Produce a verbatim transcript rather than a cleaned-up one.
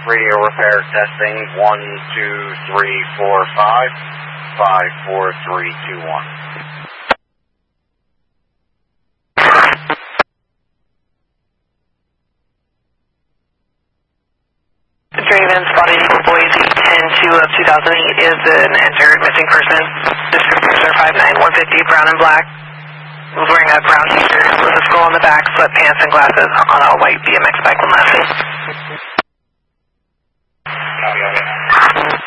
Radio repair testing. One, two, three, four, five. Five, four, three, two, one. Draven, spotted Eagle Boise ten two of two thousand eight is an entered missing person. Descriptors are five nine one fifty, brown and black. Was wearing a brown t-shirt with a skull on the back, sweatpants and glasses on a white B M X bike with glasses.